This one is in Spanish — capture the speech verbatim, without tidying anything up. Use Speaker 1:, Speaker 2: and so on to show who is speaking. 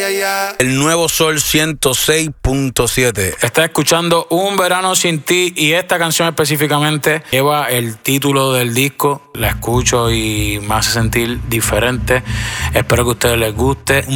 Speaker 1: El nuevo Sol ciento seis punto siete.
Speaker 2: Estás escuchando Un Verano Sin Ti y esta canción específicamente lleva el título del disco. La escucho y me hace sentir diferente. Espero que a ustedes les guste.